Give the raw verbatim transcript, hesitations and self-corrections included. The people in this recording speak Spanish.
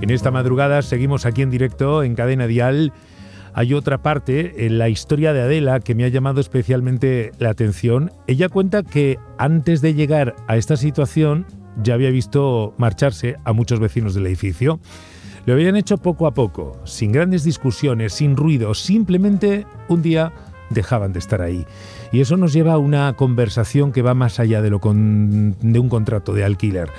En esta madrugada seguimos aquí en directo en Cadena Dial. Hay otra parte en la historia de Adela que me ha llamado especialmente la atención. Ella cuenta que antes de llegar a esta situación ya había visto marcharse a muchos vecinos del edificio. Lo habían hecho poco a poco, sin grandes discusiones, sin ruido, simplemente un día dejaban de estar ahí. Y eso nos lleva a una conversación que va más allá de, lo con, de un contrato de alquiler.